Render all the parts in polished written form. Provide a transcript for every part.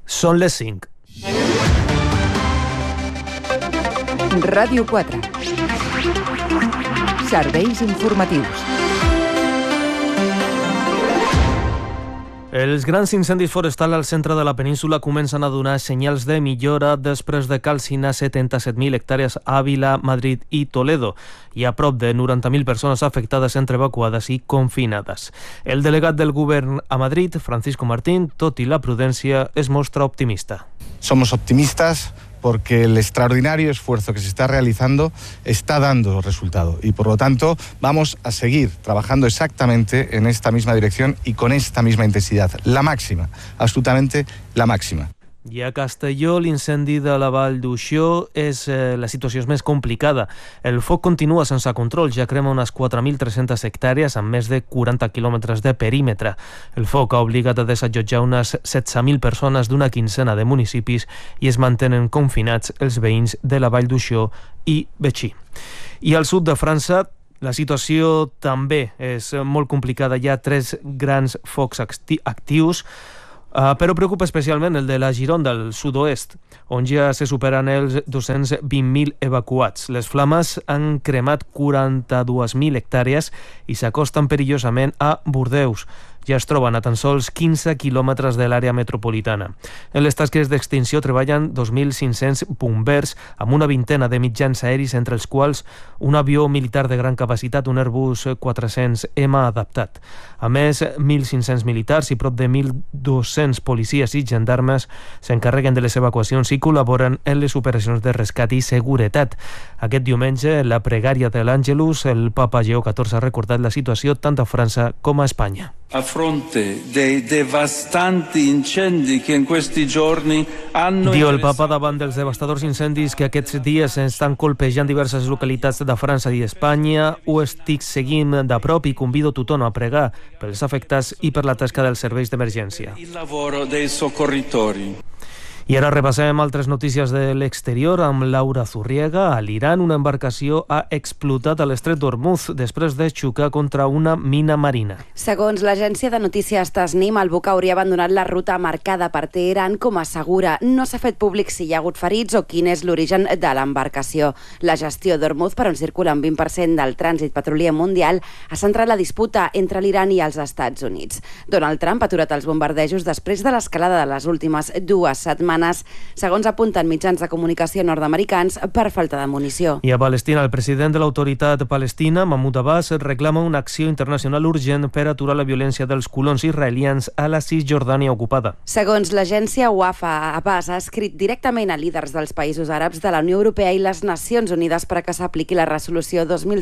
Són les 5. Ràdio 4. Serveis informatius. Els grans incendis forestals al centre de la península comencen a donar senyals de millora després de calcinar 77.000 hectàrees a Ávila, Madrid i Toledo. Hi ha prop de 90.000 persones afectades entre evacuades i confinades. El delegat del govern a Madrid, Francisco Martín, tot i la prudència, es mostra optimista. Somos optimistas porque el extraordinario esfuerzo que se está realizando está dando resultado y por lo tanto vamos a seguir trabajando exactamente en esta misma dirección y con esta misma intensidad, la máxima, absolutamente la máxima. I a Castelló, l'incendi de la Vall d'Uixó la situació és més complicada. El foc continua sense control, ja crema unes 4.300 hectàrees amb més de 40 quilòmetres de perímetre. El foc ha obligat a desallotjar unes 16.000 persones d'una quinzena de municipis i es mantenen confinats els veïns de la Vall d'Uixó i Betxí. I al sud de França, la situació també és molt complicada. Hi ha 3 grans focs actius, però preocupa especialment el de la Gironda, del sud-oest, on ja se superen els 220.000 evacuats. Les flames han cremat 42.000 hectàrees i s'acosten perillosament a Bordeus. Ja es troben a tan sols 15 quilòmetres de l'àrea metropolitana. En les tasques d'extinció treballen 2.500 bombers amb una vintena de mitjans aeris, entre els quals un avió militar de gran capacitat, un Airbus 400M adaptat. A més, 1.500 militars i prop de 1.200 policies i gendarmes s'encarreguen de les evacuacions i col·laboren en les operacions de rescat i seguretat. Aquest diumenge, la pregària de l'Àngelus, el papa Lleó XIV ha recordat la situació tant a França com a Espanya. A fronte dei devastanti incendi che in questi giorni hanno... Diu el papa davant dels devastadors incendis que aquests dies estan colpejant diverses localitats de França i Espanya. Ho estic seguint de prop i convido tothom a pregar pels afectats i per la tasca dels serveis d'emergència. Il lavoro dei soccorritori. I ara repassem altres notícies de l'exterior amb Laura Zurriega. A l'Iran, una embarcació ha explotat a l'estret d'Ormuz després de xocar contra una mina marina. Segons l'agència de notícies Tasnim, el buc hauria abandonat la ruta marcada per Teheran, com assegura. No s'ha fet públic si hi ha hagut ferits o quin és l'origen de l'embarcació. La gestió d'Ormuz, per on circula un 20% del trànsit petrolier mundial, ha centrat la disputa entre l'Iran i els Estats Units. Donald Trump ha aturat els bombardejos després de l'escalada de les últimes 2 setmanes, segons apunten mitjans de comunicació nord-americans, per falta de munició. I a Palestina, el president de l'autoritat palestina, Mahmoud Abbas, reclama una acció internacional urgent per aturar la violència dels colons israelians a la Cisjordània ocupada. Segons l'agència Wafa, Abbas ha escrit directament a líders dels països àrabs, de la Unió Europea i les Nacions Unides per que s'apliqui la resolució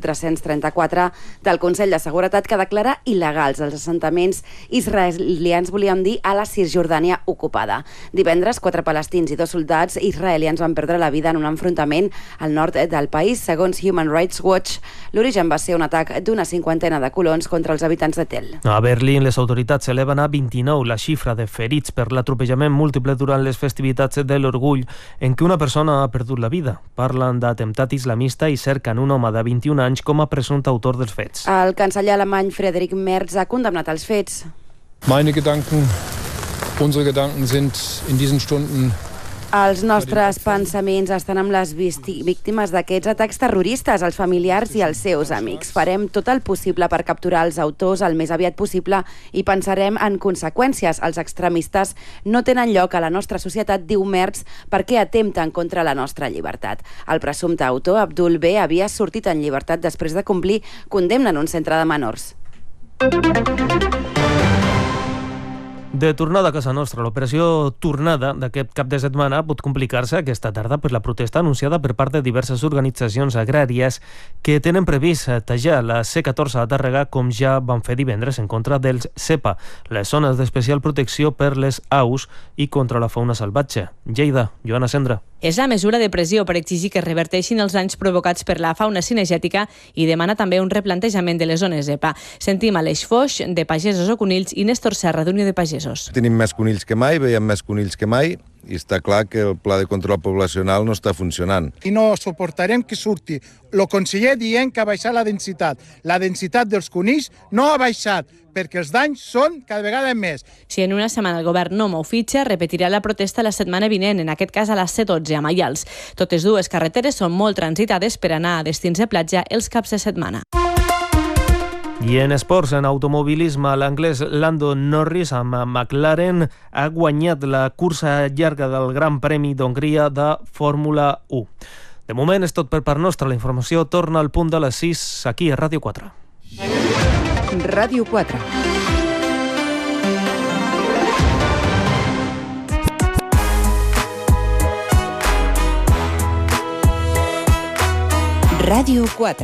2334 del Consell de Seguretat que declara il·legals els assentaments israelians, volíem dir, a la Cisjordània ocupada. Divendres, 4 palestins i 2 soldats israelians van perdre la vida en un enfrontament al nord del país. Segons Human Rights Watch, l'origen va ser un atac d'una 50 de colons contra els habitants de Tel. A Berlín, les autoritats eleven a 29 la xifra de ferits per l'atropellament múltiple durant les festivitats de l'Orgull, en què una persona ha perdut la vida. Parlen d'atemptat islamista i cerquen un home de 21 anys com a presumpte autor dels fets. El canceller alemany Friedrich Merz ha condemnat els fets. Unsere Gedanken sind in diesen Stunden. Els nostres pensaments estan amb les víctimes d'aquests atacs terroristes, els familiars i els seus amics. Farem tot el possible per capturar els autors el més aviat possible i pensarem en conseqüències. Els extremistes no tenen lloc a la nostra societat, diu Merz, perquè atempten contra la nostra llibertat. El presumpte autor, Abdul B, havia sortit en llibertat després de complir condemna en un centre de menors. De tornada a casa nostra, l'operació Tornada d'aquest cap de setmana pot complicar-se aquesta tarda per la protesta anunciada per part de diverses organitzacions agràries que tenen previst tallar la C14 a Tàrrega, com ja van fer divendres en contra dels CEPA, les zones d'especial protecció per les aus i contra la fauna salvatge. Lleida, Joana Cendra. És la mesura de pressió per exigir que es reverteixin els danys provocats per la fauna cinegètica i demana també un replantejament de les zones EPA. Sentim Aleix Foix, de Pagesos o Conills, i Néstor Serra, d'Unió de Pagesos. Tenim més conills que mai, veiem més conills que mai, i està clar que el pla de control poblacional no està funcionant. I no suportarem que surti el conseller dient que ha baixat la densitat. La densitat dels conills no ha baixat, perquè els danys són cada vegada més. Si en una setmana el govern no mou fitxa, repetirà la protesta la setmana vinent, en aquest cas a la C12 a Maials. Totes dues carreteres són molt transitades per anar a destins de platja els caps de setmana. I en esports, en automobilisme, l'anglès Lando Norris amb McLaren ha guanyat la cursa llarga del Gran Premi d'Hongria de Fórmula 1. De moment és tot per part nostra. La informació torna al punt de les 6 aquí a Ràdio 4. Ràdio 4. Ràdio 4.